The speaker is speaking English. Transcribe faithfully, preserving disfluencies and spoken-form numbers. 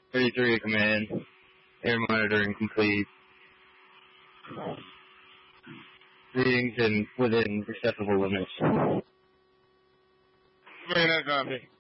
thirty-three command. Air monitoring complete. Readings in within acceptable limits. Very nice, Zombie.